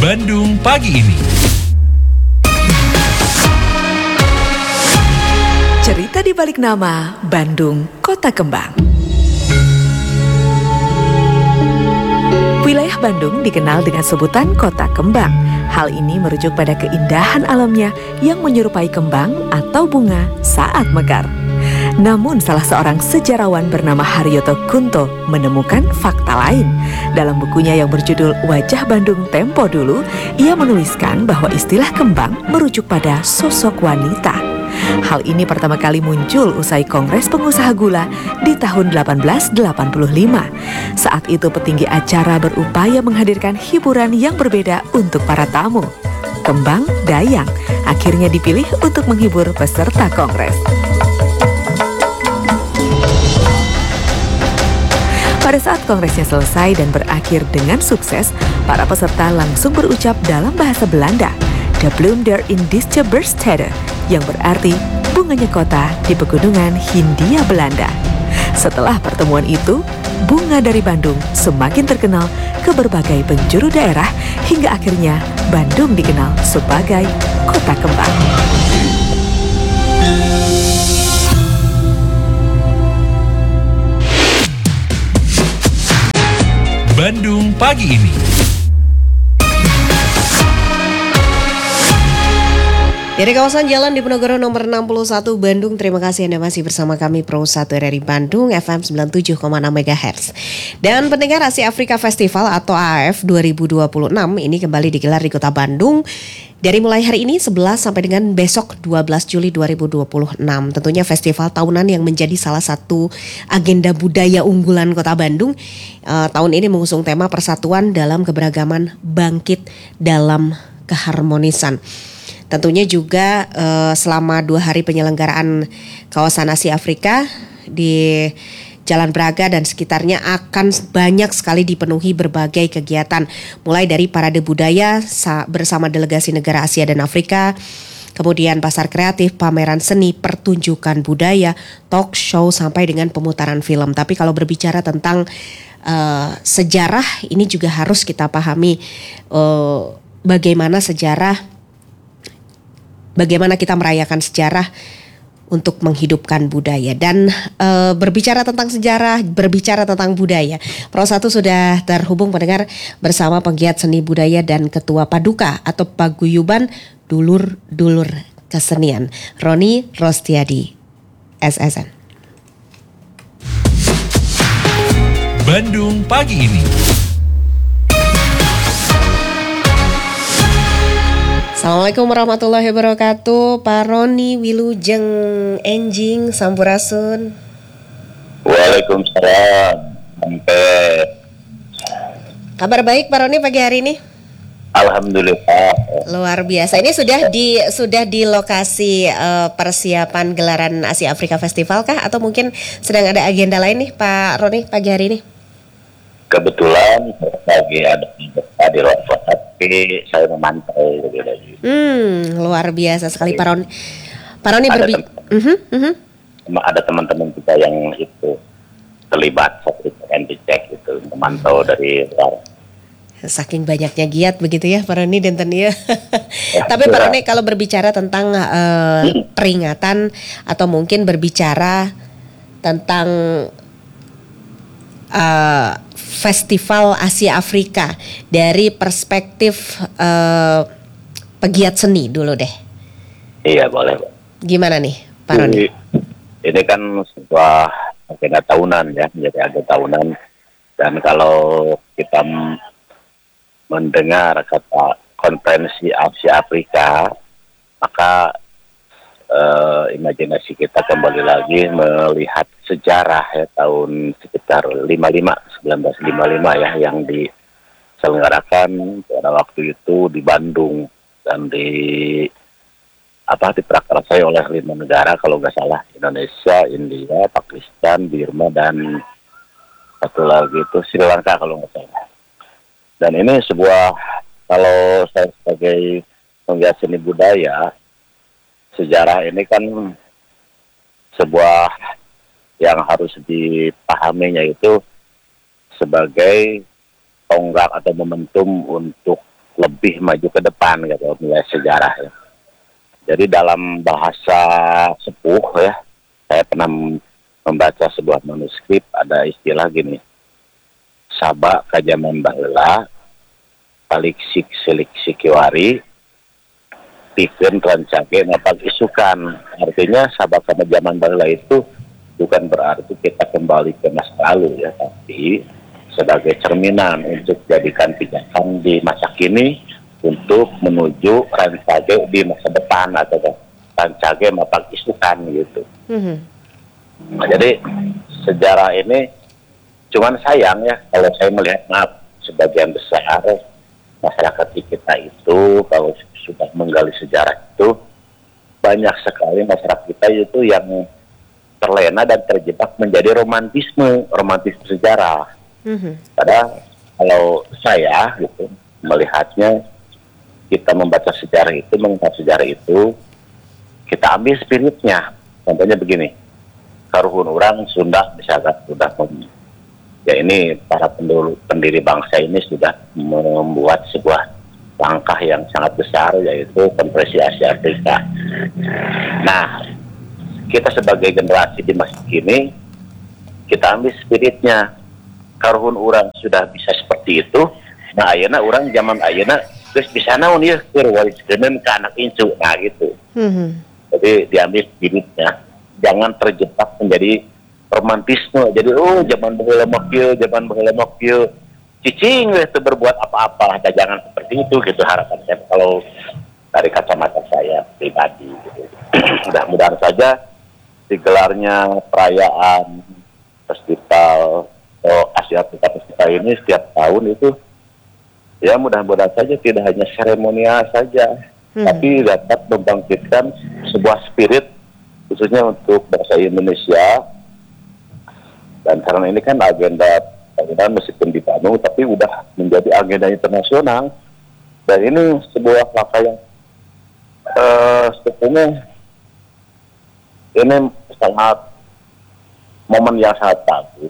Bandung pagi ini. Cerita di balik nama Bandung Kota Kembang. Wilayah Bandung dikenal dengan sebutan Kota Kembang. Hal ini merujuk pada keindahan alamnya yang menyerupai kembang atau bunga saat mekar. Namun salah seorang sejarawan bernama Haryoto Kunto menemukan fakta lain. Dalam bukunya yang berjudul Wajah Bandung Tempo Dulu, ia menuliskan bahwa istilah kembang merujuk pada sosok wanita. Hal ini pertama kali muncul usai Kongres Pengusaha Gula di tahun 1885. Saat itu petinggi acara berupaya menghadirkan hiburan yang berbeda untuk para tamu. Kembang Dayang akhirnya dipilih untuk menghibur peserta Kongres. Pada saat kongresnya selesai dan berakhir dengan sukses, para peserta langsung berucap dalam bahasa Belanda, "De bloem der Indische Berstede," yang berarti bunganya kota di pegunungan Hindia Belanda. Setelah pertemuan itu, bunga dari Bandung semakin terkenal ke berbagai penjuru daerah hingga akhirnya Bandung dikenal sebagai Kota Kembang. Bandung pagi ini. Dari kawasan Jalan Diponegoro nomor 61 Bandung, terima kasih Anda masih bersama kami Pro 1 RRI Bandung FM 97,6 MHz. Dan pendengar Asia Afrika Festival atau AAF 2026 ini kembali digelar di Kota Bandung dari mulai hari ini 11 sampai dengan besok 12 Juli 2026. Tentunya festival tahunan yang menjadi salah satu agenda budaya unggulan Kota Bandung. Tahun ini mengusung tema persatuan dalam keberagaman, bangkit dalam keharmonisan. Tentunya juga selama 2 hari penyelenggaraan kawasan Asia Afrika di Jalan Braga dan sekitarnya akan banyak sekali dipenuhi berbagai kegiatan. Mulai dari parade budaya bersama delegasi negara Asia dan Afrika, kemudian pasar kreatif, pameran seni, pertunjukan budaya, talk show, sampai dengan pemutaran film. Tapi kalau berbicara tentang sejarah, ini juga harus kita pahami bagaimana kita merayakan sejarah untuk menghidupkan budaya. Dan berbicara tentang sejarah, berbicara tentang budaya, Pro 1 sudah terhubung pendengar bersama penggiat seni budaya dan Ketua Paduka atau Paguyuban Dulur-Dulur Kesenian, Roni Rostiadi, SSN. Bandung pagi ini. Assalamualaikum warahmatullahi wabarakatuh, Pak Roni Wilujeng Enjing Sampurasun. Waalaikumsalam. Kabar baik Pak Roni pagi hari ini? Alhamdulillah. Luar biasa. Ini sudah di lokasi persiapan gelaran Asia Afrika Festival kah? Atau mungkin sedang ada agenda lain nih Pak Roni pagi hari ini? Kebetulan lagi ada di Lombok, tapi saya memantau lebih lagi. Luar biasa sekali Pak Roni. Pak Roni Ada teman-teman kita yang itu terlibat saat itu kan dicek itu, memantau dari luar. Saking banyaknya giat begitu ya Pak Roni dan ya. Tapi Pak Roni kalau berbicara tentang peringatan atau mungkin berbicara tentang Festival Asia Afrika dari perspektif pegiat seni dulu deh. Iya boleh. Gimana nih Pak Roni? Ini kan sebuah agenda tahunan ya, menjadi agenda tahunan. Dan kalau kita mendengar kata konferensi Asia Afrika, maka imajinasi kita kembali lagi melihat sejarah ya, tahun sekitar 1955 ya, yang diselenggarakan pada waktu itu di Bandung dan diprakarsai oleh 5 negara kalau nggak salah, Indonesia, India, Pakistan, Burma, dan satu lagi itu Sri Lanka kalau nggak salah. Dan ini sebuah, kalau saya sebagai penggiat seni budaya, sejarah ini kan sebuah yang harus dipahaminya itu sebagai tonggak atau momentum untuk lebih maju ke depan gitu nilai sejarah ya. Jadi dalam bahasa sepuh ya, saya pernah membaca sebuah manuskrip, ada istilah gini, Saba kajaman baheula, balik sik selik sikiwari, pikeun rancage ngapag isukan. Artinya Saba kana zaman baheula itu bukan berarti kita kembali ke masa lalu ya, tapi sebagai cerminan untuk jadikan pijakan di masa kini untuk menuju rancage di masa depan atau rancage mapag isukan gitu. Nah, jadi sejarah ini cuman sayang ya kalau saya melihat sebagian besar masyarakat kita itu kalau sudah menggali sejarah itu banyak sekali masyarakat kita itu yang terlena dan terjebak menjadi romantisme sejarah. Padahal kalau saya gitu melihatnya, kita membaca sejarah itu, mengenal sejarah itu, kita ambil spiritnya. Contohnya begini, karuhun orang Sunda misalkan sudah ya ini para pendiri bangsa ini sudah membuat sebuah langkah yang sangat besar, yaitu Konferensi Asia Afrika. Nah, kita sebagai generasi di masa kini, kita ambil spiritnya. Karuhun orang sudah bisa seperti itu, nah ayeuna orang zaman ayeuna terus bisa naon ya keur wariskeun ke anak incu, nah gitu. Jadi diambil spiritnya, jangan terjebak menjadi romantisme. Jadi zaman baheula mah kieu, cicing we teu berbuat apa-apa. Nah, jangan seperti itu gitu harapan saya kalau dari kacamata saya pribadi gitu. Mudah-mudahan saja digelarnya perayaan festival Asia Afrika Festival ini setiap tahun itu ya mudah-mudahan saja tidak hanya seremonial saja, tapi dapat membangkitkan sebuah spirit khususnya untuk bangsa Indonesia. Dan karena ini kan agenda meskipun di Bandung tapi udah menjadi agenda internasional, dan ini sebuah langkah yang sebetulnya ini sangat momen yang sangat bagus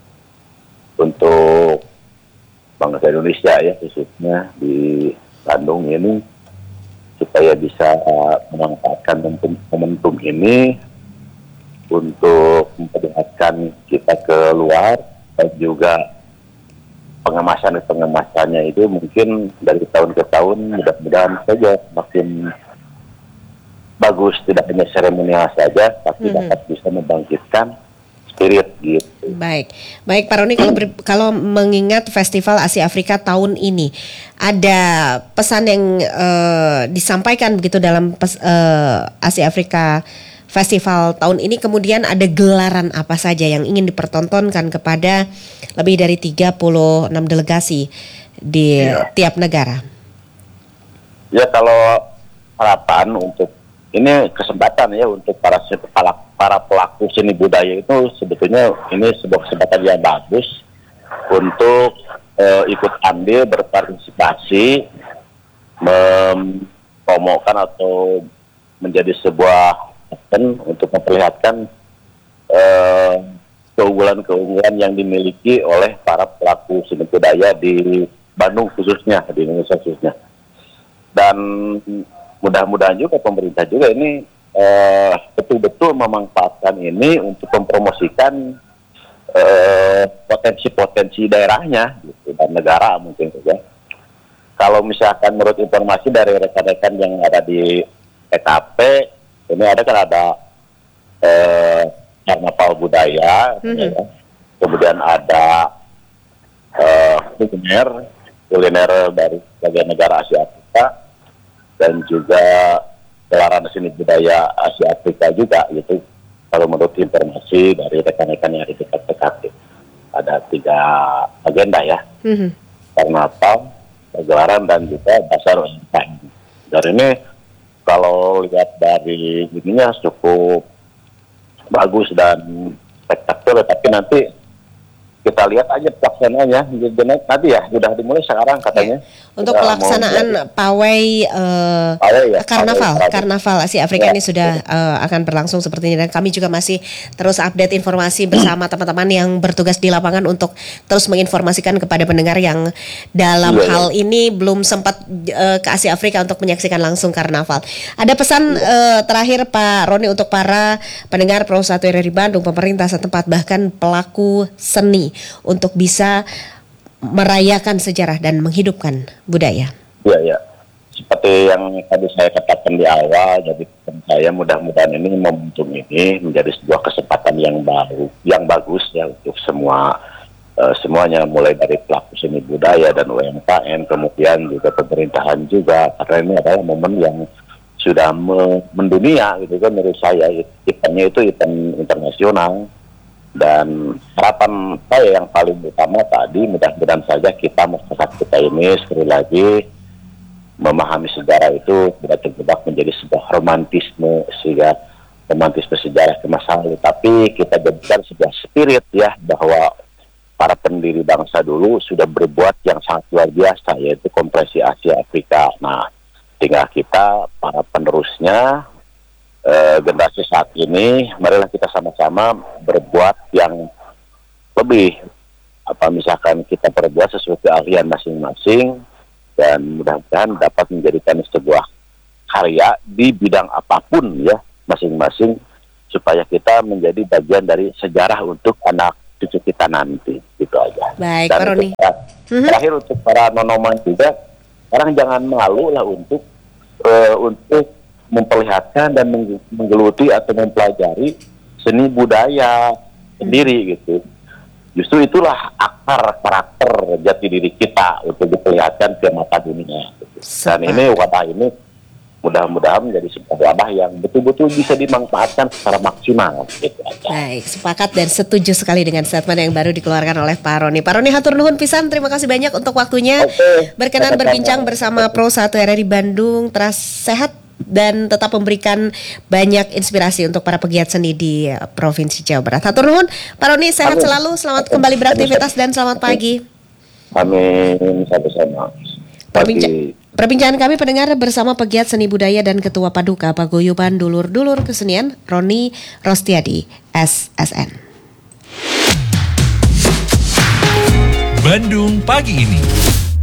untuk bangsa Indonesia ya, khususnya di Bandung ini, supaya bisa memanfaatkan momentum ini untuk memperlihatkan kita ke luar, dan juga pengemasannya itu mungkin dari tahun ke tahun mudah-mudahan saja semakin bagus, tidak hanya seremonial saja, tapi dapat bisa membangkitkan spirit gitu. Baik Pak Roni, kalau mengingat Festival Asia Afrika tahun ini, ada pesan yang disampaikan begitu dalam Asia Afrika Festival tahun ini, kemudian ada gelaran apa saja yang ingin dipertontonkan kepada lebih dari 36 delegasi di tiap negara? Ya, kalau harapan untuk ini kesempatan ya untuk para pelaku seni budaya itu, sebetulnya ini sebuah kesempatan yang bagus untuk ikut andil, berpartisipasi, mempromokan atau menjadi sebuah event untuk memperlihatkan keunggulan-keunggulan yang dimiliki oleh para pelaku seni budaya di Bandung khususnya, di Indonesia khususnya. Dan mudah-mudahan juga pemerintah juga ini betul-betul memanfaatkan ini untuk mempromosikan potensi-potensi daerahnya gitu, dan negara mungkin saja. Kalau misalkan menurut informasi dari rekan-rekan yang ada di TKP, ini ada karnaval budaya, ya. Kemudian ada kuliner dari berbagai negara Asia Afrika, dan juga gelaran seni budaya Asia Afrika juga gitu. Kalau menurut informasi dari rekan-rekan yang di dekat TKP, ada 3 agenda ya, karnaval, gelaran, dan juga basar UMKM. Dan ini kalau lihat dari ininya cukup bagus dan spektakuler, tapi nanti kita lihat aja pelaksananya nanti ya sudah dimulai sekarang katanya. Untuk Sudah pelaksanaan pawai Karnaval Asia Afrika ini sudah akan berlangsung seperti ini, dan kami juga masih terus update informasi bersama teman-teman yang bertugas di lapangan untuk terus menginformasikan kepada pendengar yang dalam hal ini belum sempat ke Asia Afrika untuk menyaksikan langsung Karnaval. Ada pesan terakhir Pak Roni untuk para pendengar Pro 1 RRI Bandung, pemerintah setempat bahkan pelaku seni untuk bisa merayakan sejarah dan menghidupkan budaya. Ya. Seperti yang tadi saya katakan di awal, jadi saya mudah-mudahan ini momentum ini menjadi sebuah kesempatan yang bagus ya untuk semuanya, mulai dari pelaku seni budaya dan UMKM, kemudian juga pemerintahan juga, karena ini adalah momen yang sudah mendunia gitu kan menurut saya. Eventnya itu event internasional. Dan harapan saya yang paling utama tadi, mudah-mudahan saja kita masyarakat kita ini sekali lagi memahami sejarah itu tidak terjebak menjadi sebuah romantisme sejarah ke masa lalu, tapi kita jadikan sebuah spirit ya, bahwa para pendiri bangsa dulu sudah berbuat yang sangat luar biasa, yaitu kompresi Asia Afrika. Nah, tinggal kita para penerusnya, generasi saat ini, marilah kita sama-sama berbuat yang lebih, misalkan kita berbuat sesuai keahlian masing-masing, dan mudah-mudahan dapat menjadikan sebuah karya di bidang apapun ya masing-masing, supaya kita menjadi bagian dari sejarah untuk anak cucu kita nanti, gitu aja. Baik, Pak Roni. Terakhir untuk para nonoman juga, sekarang jangan malu lah untuk memperlihatkan dan menggeluti atau mempelajari seni budaya sendiri gitu. Justru itulah akar karakter jati diri kita untuk diperlihatkan ke mata dunia. Gitu. Dan ini wadah ini mudah-mudahan menjadi sebuah wadah yang betul-betul bisa dimanfaatkan secara maksimal. Gitu aja. Baik, sepakat dan setuju sekali dengan statement yang baru dikeluarkan oleh Pak Roni. Pak Roni, hatur nuhun pisan, terima kasih banyak untuk waktunya. Berkenan berbincang bersama Pro 1 RRI Bandung. Teras sehat dan tetap memberikan banyak inspirasi untuk para pegiat seni di Provinsi Jawa Barat. Hatur nuhun, Pak Roni, sehat selalu, selamat kembali beraktivitas dan selamat pagi. Amin, sama-sama. Perbincangan kami pendengar bersama pegiat seni budaya dan Ketua Paduka Paguyuban Dulur-Dulur Kesenian Roni Rostiadi, SSN. Bandung Pagi Ini.